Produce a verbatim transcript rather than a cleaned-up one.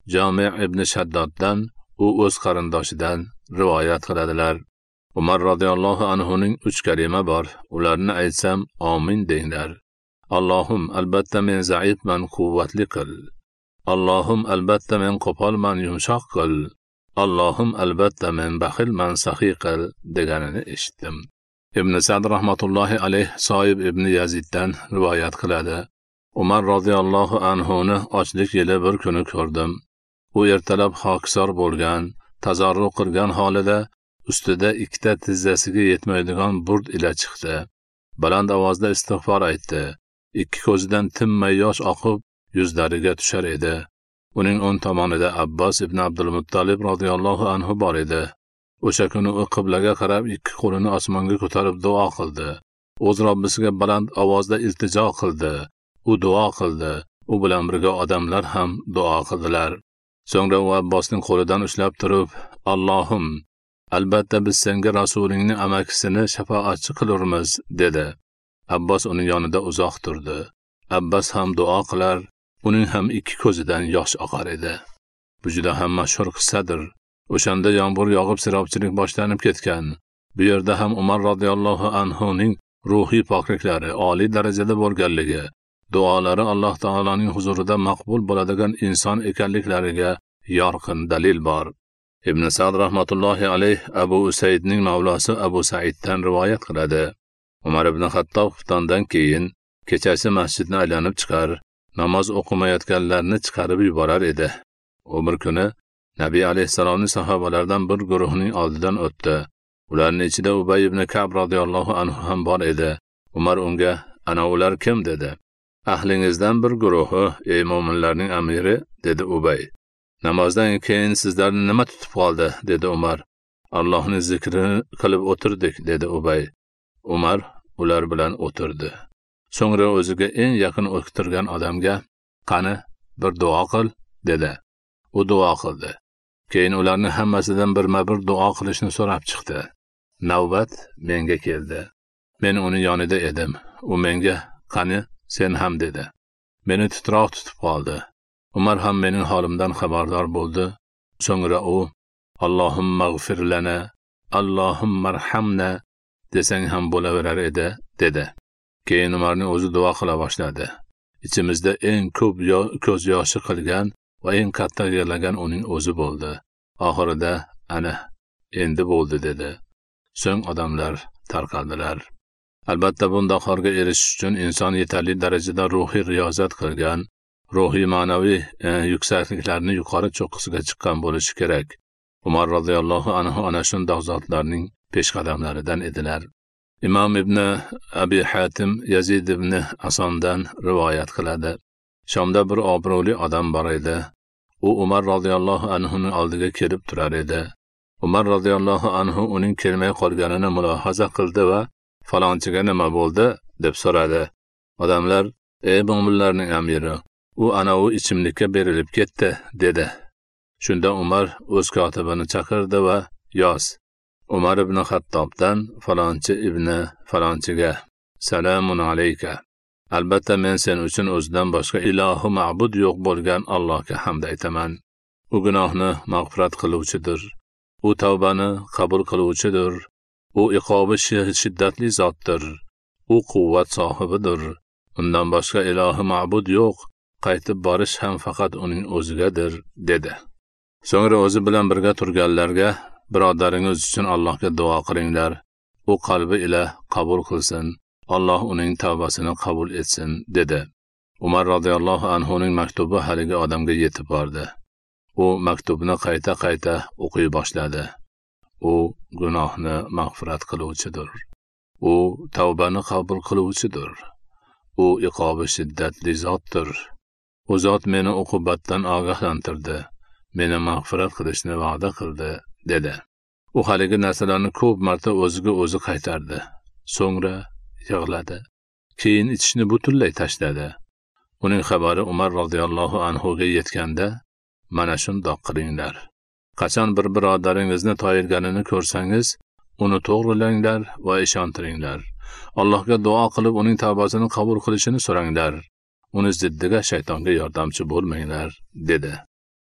Jami' ibn Shaddoddan, u o'z qarindoshidan rivoyat qiladilar. Umar radhiyallohu anhuning uch kalima bor. Ularni aytsam, amin denglar. Allohum, albatta men zaifman, quvvatli qil. Allohum, albatta men qo'polman, yumshoq qil. Allohum, albatta men baxilman, saxiy qil deganini eshitdim. Ibn Sa'd rahmatullohi alayh Soib ibn Yaziddan rivoyat qiladi. Umar radhiyallohu anhuni ochlik yili bir kuni ko'rdim. U ertalab hokisor bo'lgan, tazarru qilgan holida ustida ikkita tizzasiga yetmaydigan burd ila chiqdi. Baland ovozda istig'for aytdi. Ikki ko'zidan tinmay yosh oqib yuzlariga tushar edi. Uning o'ng tomonida Abbos ibn Abdul Muttalib radhiyallohu anhu bor edi. O'sha kuni u qiblaga qarab ikki qo'lini osmonga ko'tarib duo qildi. O'z Robbisiga baland ovozda iltijo qildi. U duo qildi. U bilan birga odamlar ham duo qildilar. So'ngra u Abbosning qo'lidan ushlab turib, Allohum, albatta biz senga rasulingning amakisini shafoatchi qilurmiz, dedi. Abbos uning yonida uzoq turdi. Abbos ham duo qilar, uning ham ikki ko'zidan yosh oqar edi. Bu juda ham mashhur qissadir. O'shanda yomg'ir yog'ib sirobchilik boshlanib ketgan. Bu yerda ham Umar radhiyallohu anhuning ruhiy pokliklari oliy darajada bo'lganligi, duolari Alloh taoloning huzurida maqbul bo'ladigan inson ekanliklariga yorqin dalil bor. Ibn Sa'd rahmatullohi alayh Abu Usaydning mavlosi Abu Saiddan rivoyat qiladi. Umar ibn Xattob xuftondan keyin kechasi masjidni aylanib chiqar, namoz o'qimayotganlarni chiqarib yuborar edi. U bir kuni Nabiy alayhisalomning sahobalaridan bir guruhning oldidan o'tdi. Ularning ichida Ubay ibn Ka'b radhiyallohu anhu ham bor edi. Umar unga, "Ana ular kim?" dedi. "Ahlingizdan bir guruhi, ey mo'minlarning amiri", dedi Ubay. "Namozdan keyin sizlarni nima tutib qoldi?" dedi Umar. "Allohning zikrini qilib o'tirdik", dedi Ubay. Umar ular bilan o'tirdi. So'ngra o'ziga eng yaqin o'tirgan odamga, "Qani, bir duo qil", dedi. U duo qildi. Keyin ularning hammasidan birma-bir duo qilishni so'rab chiqdi. Navbat menga keldi. Men uning yonida edim. U menga, "Qani, sen ham", dedi. Meni titroq tutib qoldi. Umar ham mening holimdan xabardor bo'ldi. So'ngra u, "Allohumma g'fir lana, Allohumma arhamna" desang ham bo'laverar edi, dedi. Keyin Umarning o'zi duo qila boshladi. Ichimizda eng ko'p ko'z yoshi qilgan va eng qattiq yig'lagan uning o'zi bo'ldi. Oxirida, "Ana, endi bo'ldi", dedi. So'ng odamlar tarqaldilar. Albatta bunday xorga erishish uchun inson yetarli darajada ruhiy riyozat qilgan, ruhiy ma'naviy e, yuksakliklarni yuqori cho'qqisiga chiqqan bo'lishi kerak. Umar radhiyallohu anhu ana shunday zotlarning peshqadamlaridan edilar. Imom ibn Abi Hatim Yazid ibn Asondan rivoyat qiladi. Shomda bir obro'li odam bor edi. U Umar radhiyallohu anhuning oldiga kelib turar edi. Umar radhiyallohu anhu uning kelmay qolganini mulohaza qildi va "Falonchiga nima bo'ldi?" deb so'radi. Odamlar, "Ey mo'minlarning amiri, u ana u ichimlikka berilib ketdi", dedi. Shunda Umar o'z kotibini chaqirdi va yoz. Umar ibn Xattobdan falonchi ibn falonchiga: "Salamun alayka. Albatta men sen uchun o'zidan boshqa ilohi ma'bud yo'q bo'lgan Allohga hamd aytaman. U gunohni mag'firat qiluvchidir. U tavbani qabul qiluvchidir. U iqobi shiddatli zotdir. U quvvat sohibidir. Undan boshqa ilohi ma'bud yo'q. Qaytib borish ham faqat uning o'zigadir", dedi. So'ngra o'zi bilan birga turganlarga, "Birodaringiz uchun Allohga duo qilinglar. U qalbi ila qabul qilsin. Alloh uning tavbasini qabul etsin", dedi. Umar radhiyallohu anhuning maktubi haligi odamga yetib bordi. U maktubni qayta-qayta o'qiy boshladi. U gunohni mag'firat qiluvchidir. U tavbani qabul qiluvchidir. U iqobi shiddatli zotdir. U zot meni uqubatdan ogohlantirdi. Meni mag'firat qilishni va'da qildi, dedi. U haligi narsalarni ko'p marta o'ziga o'zi qaytardi. So'ngra yig'ladi. Keyin ichishni butunlay tashladi. Uning xabari Umar radhiyallohu anhu ga yetganda, "Mana shundoq qilinglar. Qachon bir birodaringizni toyirganini ko'rsangiz, uni to'g'rilanglar va ishontiringlar. Allohga duo qilib uning tavbasini qabul qilishini so'ranglar. Uni ziddiga shaytonga yordamchi bo'lmanglar", dedi.